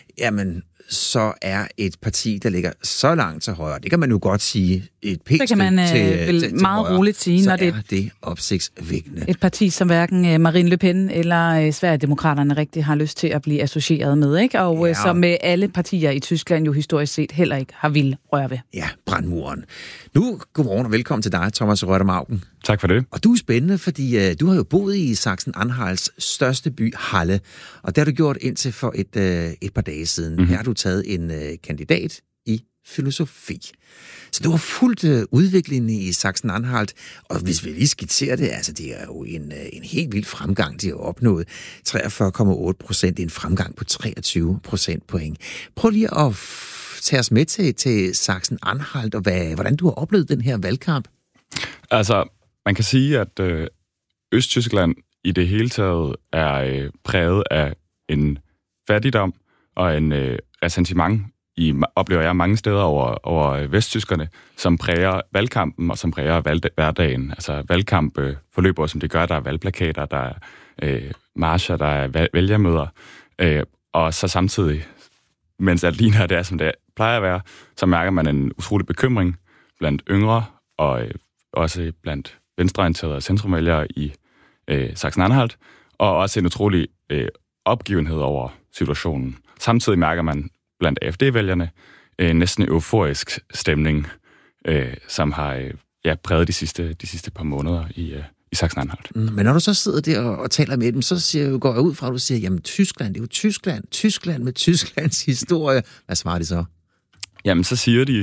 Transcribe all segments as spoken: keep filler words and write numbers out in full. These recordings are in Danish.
jamen, så er et parti, der ligger så langt til højre, det kan man jo godt sige, et pænt det kan man øh, til, vel til, til meget højre, roligt sige, så når det er det opsigtsvækkende. Et parti, som hverken Marine Le Pen eller Sverigedemokraterne rigtig har lyst til at blive associeret med, ikke? Og ja. som alle partier i Tyskland jo historisk set heller ikke har ville røre ved. Ja, brandmuren. Nu, godmorgen og velkommen til dig, Thomas Røther-Mauken. Tak for det. Og du er spændende, fordi uh, du har jo boet i Sachsen-Anhalts største by, Halle, og det har du gjort indtil for et, uh, et par dage siden. Mm-hmm. Her har du taget en uh, kandidat i filosofi. Så du har fulgt uh, udviklingen i Sachsen-Anhalt, og hvis vi lige skitserer det, altså det er jo en, uh, en helt vild fremgang, de har opnået. treogfyrre komma otte procent, en fremgang på treogtyve procentpoint. Prøv lige at f- tage os med til, til Sachsen-Anhalt, og hvad, hvordan du har oplevet den her valgkamp. Altså, man kan sige, at øh, Østtyskland i det hele taget er øh, præget af en fattigdom og en øh, ressentiment, i, oplever jeg mange steder over, over vesttyskerne, som præger valgkampen og som præger valg, hverdagen. Altså valgkamp øh, forløber, som det gør. Der er valgplakater, der er øh, marcher, der er valg, vælgermøder. Øh, og så samtidig, mens alt ligner det er, som det plejer at være, så mærker man en utrolig bekymring blandt yngre og øh, også blandt venstreorienterede og centrumvælgere i øh, Sachsen-Anhalt, og også en utrolig øh, opgivenhed over situationen. Samtidig mærker man blandt A F D-vælgerne øh, næsten en euforisk stemning, øh, som har øh, ja, præget de sidste, de sidste par måneder i, øh, i Sachsen-Anhalt. Mm, men når du så sidder der og, og taler med dem, så siger, går jeg ud fra, at du siger, jamen Tyskland, det er jo Tyskland, Tyskland med Tysklands historie. Hvad svarer de så? Jamen, så siger de,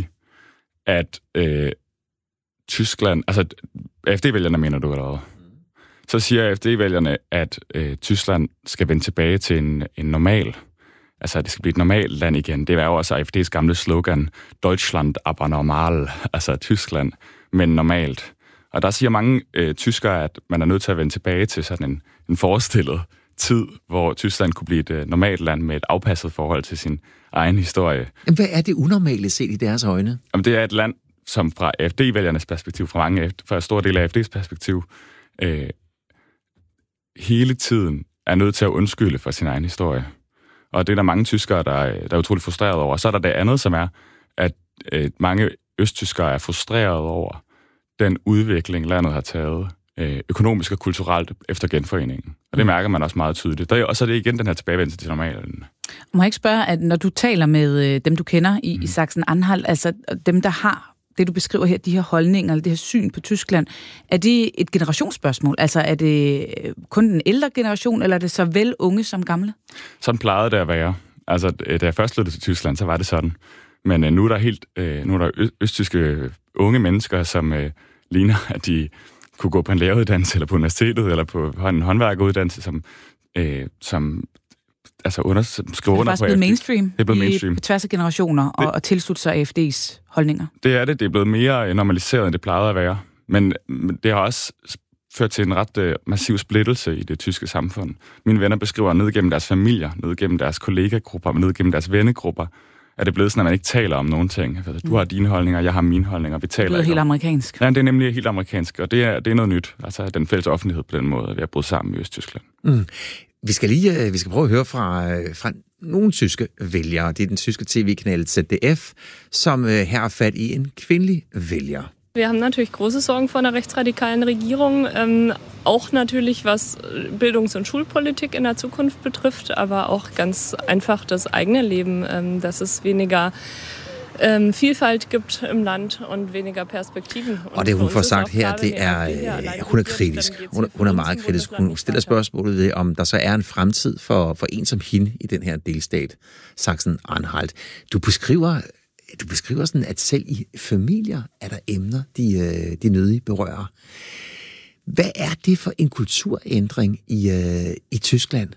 at øh, Tyskland, altså A F D-vælgerne mener du eller hvad? Så siger A F D-vælgerne, at øh, Tyskland skal vende tilbage til en, en normal, altså det skal blive et normalt land igen. Det var jo også A F D's gamle slogan, Deutschland aber normal, altså Tyskland, men normalt. Og der siger mange øh, tyskere, at man er nødt til at vende tilbage til sådan en, en forestillet tid, hvor Tyskland kunne blive et øh, normalt land med et afpasset forhold til sin egen historie. Hvad er det unormale set i deres øjne? Jamen, det er et land, som fra A F D-vælgernes perspektiv, fra mange fra en stor del af A F D's perspektiv, øh, hele tiden er nødt til at undskylde for sin egen historie. Og det er der mange tyskere, der er, der er utroligt frustreret over. Og så er der det andet, som er, at øh, mange østtyskere er frustreret over den udvikling, landet har taget øh, økonomisk og kulturelt efter genforeningen. Og det mærker man også meget tydeligt. Der er, og så er det igen den her tilbagevendelse til normalen. Må jeg ikke spørge, at når du taler med dem, du kender i, mm. i Sachsen-Anhalt, altså dem, der har det, du beskriver her, de her holdninger, eller det her syn på Tyskland, er det et generationsspørgsmål? Altså er det kun den ældre generation, eller er det så vel unge som gamle? Sådan plejede det at være. Altså, da jeg først flyttede til Tyskland, så var det sådan. Men øh, nu er der helt, øh, nu er der ø- østtyske unge mennesker, som øh, ligner, at de kunne gå på en læreruddannelse, eller på universitetet, eller på en håndværkeruddannelse, som, øh, som altså under, skriver under på A F D. Det er mainstream, det er blevet mainstream. I, på tværs af generationer, og, og tilslutte sig A F D's holdninger. Det er det. Det er blevet mere normaliseret, end det plejede at være. Men det har også ført til en ret uh, massiv splittelse i det tyske samfund. Mine venner beskriver ned gennem deres familier, ned gennem deres kollegagrupper, ned gennem deres vennegrupper, er det blevet sådan, at man ikke taler om nogen ting. Du har dine holdninger, jeg har mine holdninger, vi taler ikke. Det er helt om. amerikansk. Ja, det er nemlig helt amerikansk, og det er, det er noget nyt. Altså den fælles offentlighed på den måde, at vi har brudt sammen i Østtyskland. Mm. Vi skal lige vi skal prøve at høre fra, fra nogle tyske vælgere. Det er den tyske tv-kanal Z D F, som her har fat i en kvindelig vælger. Wir haben natürlich große Sorgen vor einer rechtsradikalen Regierung, ähm, auch natürlich was Bildungs- und Schulpolitik in der Zukunft betrifft, aber auch ganz einfach das eigene Leben, ähm, dass es weniger ähm, Vielfalt gibt im Land und weniger Perspektiven. Og det hun får sagt her, det er, hun er kritisk. Hun, hun er meget kritisk. Hun stiller spørgsmålet ved, om der så er en fremtid for, for en som hende i den her delstat, Sachsen-Anhalt. Du beskriver Du beskriver sådan, at selv i familier er der emner, de, de nødige berører. Hvad er det for en kulturændring i, i Tyskland?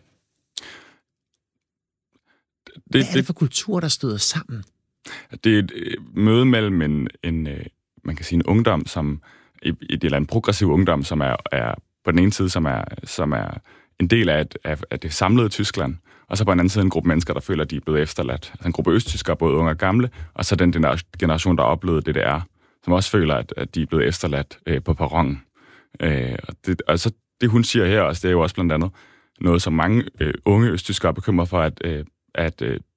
Det, Hvad er det for kultur, der støder sammen? Det er et møde mellem en, en man kan sige en ungdom, som eller en progressiv ungdom, som er, er på den ene side, som er, som er en del af, et, af, af det samlede Tyskland, og så på en anden side en gruppe mennesker, der føler, at de er blevet efterladt. Altså en gruppe østtyskere, både unge og gamle, og så den generation, der har oplevet det, det er, som også føler, at, at de er blevet efterladt øh, på perronen. Øh, og, det, og så det, hun siger her også, det er jo også blandt andet noget, som mange øh, unge østtyskere er bekymret for, at, øh, at øh,